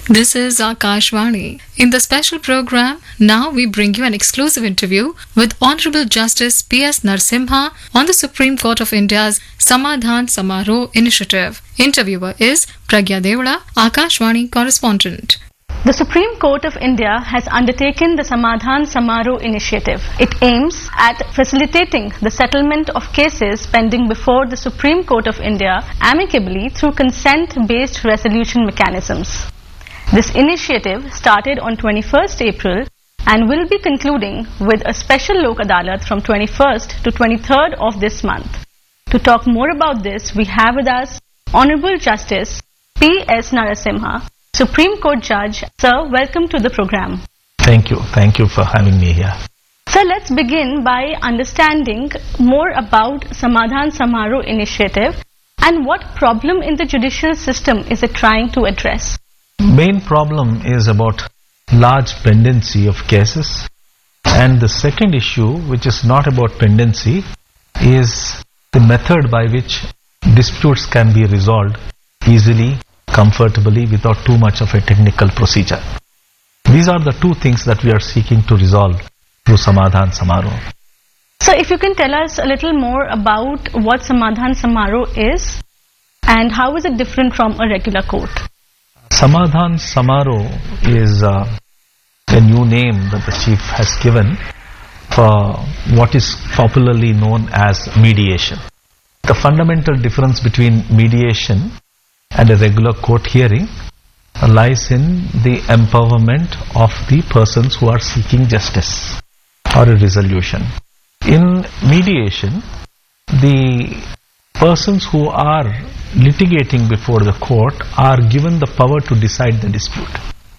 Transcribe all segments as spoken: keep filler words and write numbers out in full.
This is Akashvani. In the special program, now we bring you an exclusive interview with Honorable Justice P S Narasimha on the Supreme Court of India's Samadhan Samaroh initiative. Interviewer is Pragya Devula, Akashvani correspondent. The Supreme Court of India has undertaken the Samadhan Samaroh initiative. It aims at facilitating the settlement of cases pending before the Supreme Court of India amicably through consent-based resolution mechanisms. This initiative started on twenty-first April and will be concluding with a special Lok Adalat from twenty-first to twenty-third of this month. To talk more about this, we have with us Honorable Justice P S Narasimha, Supreme Court Judge. Sir, welcome to the program. Thank you. Thank you for having me here. Sir, let's begin by understanding more about Samadhan Samaroh initiative and what problem in the judicial system is it trying to address? Main problem is about large pendency of cases, and the second issue, which is not about pendency, is the method by which disputes can be resolved easily, comfortably, without too much of a technical procedure. These are the two things that we are seeking to resolve through Samadhan Samaroh. So if you can tell us a little more about what Samadhan Samaroh is and how is it different from a regular court? Samadhan Samaroh is uh, a new name that the chief has given for what is popularly known as mediation. The fundamental difference between mediation and a regular court hearing lies in the empowerment of the persons who are seeking justice or a resolution. In mediation, the persons who are litigating before the court are given the power to decide the dispute.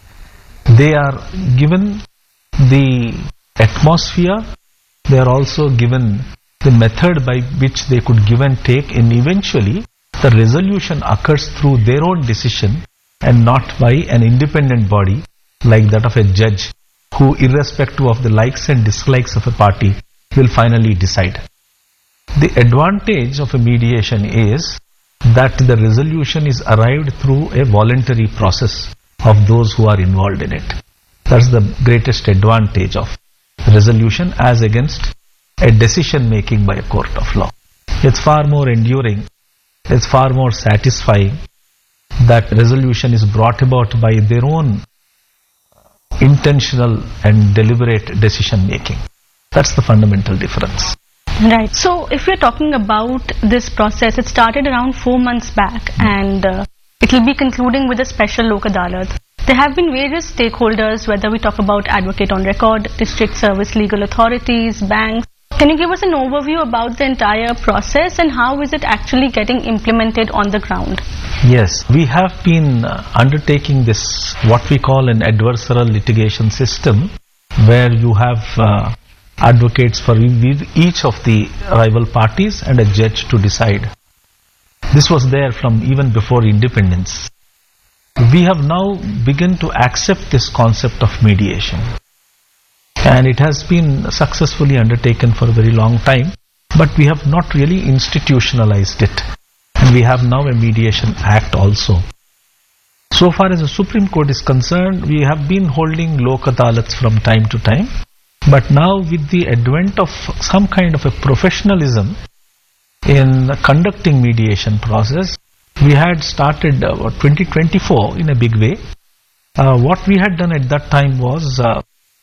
They are given the atmosphere, they are also given the method by which they could give and take, and eventually the resolution occurs through their own decision and not by an independent body like that of a judge who, irrespective of the likes and dislikes of a party, will finally decide. The advantage of a mediation is that the resolution is arrived through a voluntary process of those who are involved in it. That's the greatest advantage of resolution as against a decision making by a court of law. It's far more enduring, it's far more satisfying that resolution is brought about by their own intentional and deliberate decision making. That's the fundamental difference. Right. So if we're talking about this process, it started around four months back and uh, it will be concluding with a special Lok Adalat. There have been various stakeholders, whether we talk about advocate on record, district service legal authorities, banks. Can you give us an overview about the entire process and how is it actually getting implemented on the ground? Yes, we have been uh, undertaking this, what we call an adversarial litigation system, where you have uh, advocates for each of the rival parties and a judge to decide. This was there from even before independence. We have now begun to accept this concept of mediation, and it has been successfully undertaken for a very long time, but we have not really institutionalized it, and we have now a mediation act also. So far as the Supreme Court is concerned, we have been holding Lok Adalats from time to time. But now with the advent of some kind of a professionalism in conducting mediation process, we had started uh, twenty twenty-four in a big way. Uh, what we had done at that time was uh,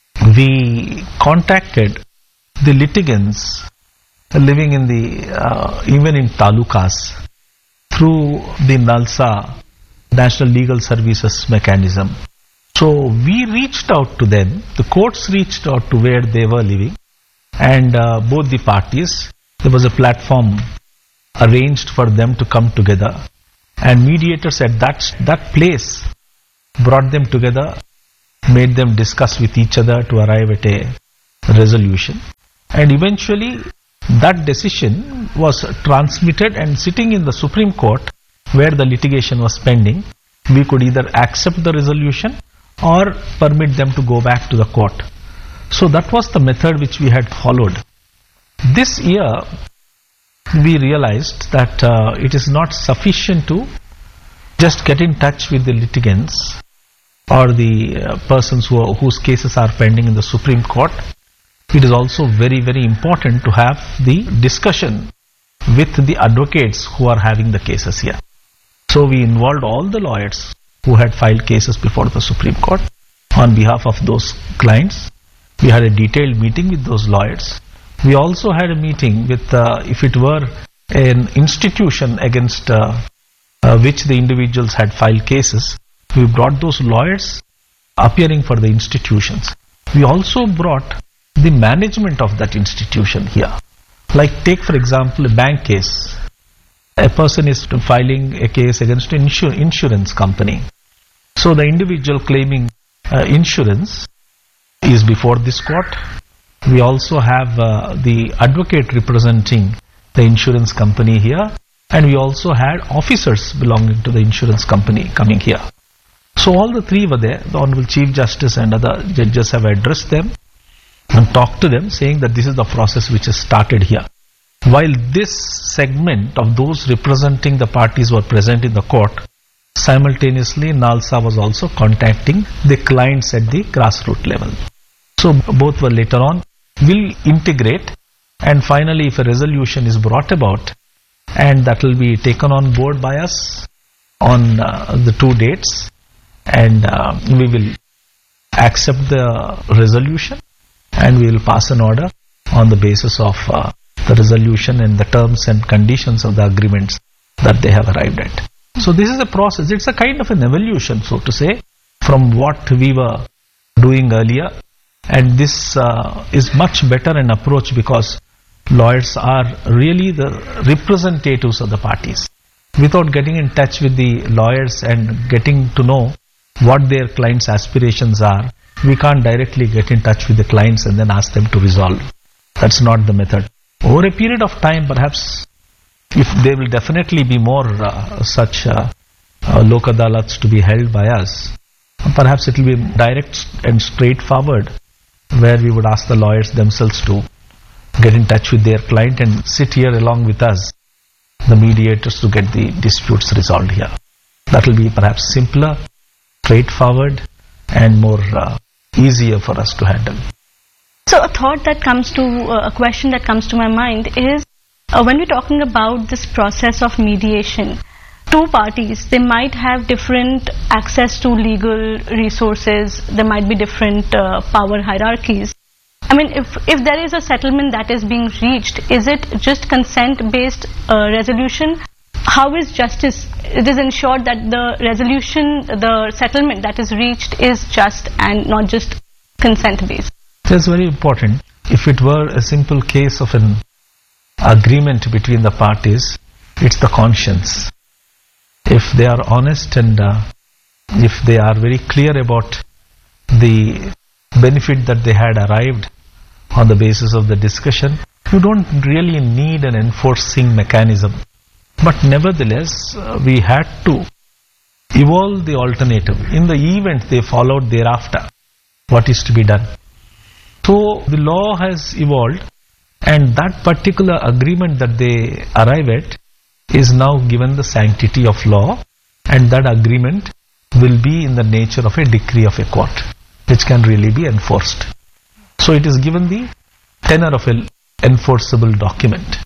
we contacted the litigants living in the, uh, even in talukas, through the NALSA, National Legal Services Mechanism. So we reached out to them, the courts reached out to where they were living, and uh, both the parties, there was a platform arranged for them to come together, and mediators at that, that place brought them together, made them discuss with each other to arrive at a resolution, and eventually that decision was transmitted, and sitting in the Supreme Court where the litigation was pending, we could either accept the resolution or permit them to go back to the court. So that was the method which we had followed. This year, we realized that uh, it is not sufficient to just get in touch with the litigants or the uh, persons who are, whose cases are pending in the Supreme Court, it is also very, very important to have the discussion with the advocates who are having the cases here. So we involved all the lawyers who had filed cases before the Supreme Court on behalf of those clients. We had a detailed meeting with those lawyers. We also had a meeting with, uh, if it were an institution against uh, uh, which the individuals had filed cases, we brought those lawyers appearing for the institutions. We also brought the management of that institution here. Like take for example a bank case. A person is filing a case against an insur- insurance company. So the individual claiming uh, insurance is before this court. We also have uh, the advocate representing the insurance company here, and we also had officers belonging to the insurance company coming here. So all the three were there. The Honorable Chief Justice and other judges have addressed them and talked to them, saying that this is the process which has started here. While this segment of those representing the parties were present in the court, simultaneously NALSA was also contacting the clients at the grassroots level. So both were later on will integrate, and finally if a resolution is brought about, and that will be taken on board by us on uh, the two dates, and uh, we will accept the resolution and we will pass an order on the basis of uh, the resolution and the terms and conditions of the agreements that they have arrived at. So this is a process. It's a kind of an evolution, so to say, from what we were doing earlier, and this uh, is much better an approach because lawyers are really the representatives of the parties. Without getting in touch with the lawyers and getting to know what their clients' aspirations are, we can't directly get in touch with the clients and then ask them to resolve. That's not the method. Over a period of time, perhaps, if there will definitely be more uh, such uh, uh, Lok Adalats to be held by us, perhaps it will be direct and straightforward, where we would ask the lawyers themselves to get in touch with their client and sit here along with us, the mediators, to get the disputes resolved here. That will be perhaps simpler, straightforward, and more uh, easier for us to handle. So a thought that comes to, uh, a question that comes to my mind is, uh, when we're talking about this process of mediation, two parties, they might have different access to legal resources, there might be different uh, power hierarchies. I mean, if, if there is a settlement that is being reached, is it just consent-based uh, resolution? How is justice, it is ensured that the resolution, the settlement that is reached is just and not just consent-based? That's very important. If it were a simple case of an agreement between the parties, it's the conscience. If they are honest and uh, if they are very clear about the benefit that they had arrived on the basis of the discussion, you don't really need an enforcing mechanism. But nevertheless, uh, we had to evolve the alternative. In the event they followed thereafter, what is to be done? So the law has evolved, and that particular agreement that they arrive at is now given the sanctity of law, and that agreement will be in the nature of a decree of a court, which can really be enforced. So it is given the tenor of an enforceable document.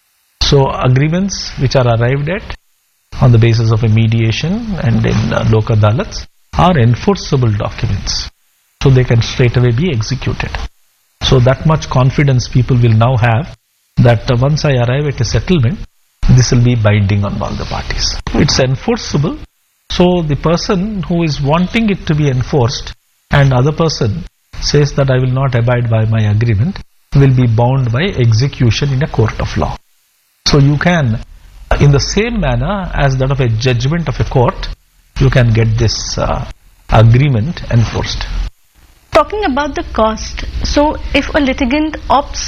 So agreements which are arrived at on the basis of a mediation and in uh, Lok Adalats are enforceable documents. So they can straight away be executed. So that much confidence people will now have that uh, once I arrive at a settlement, this will be binding on all the parties. It's enforceable. So the person who is wanting it to be enforced and other person says that I will not abide by my agreement, will be bound by execution in a court of law. So you can, in the same manner as that of a judgment of a court, you can get this uh, agreement enforced. Talking about the cost, so if a litigant opts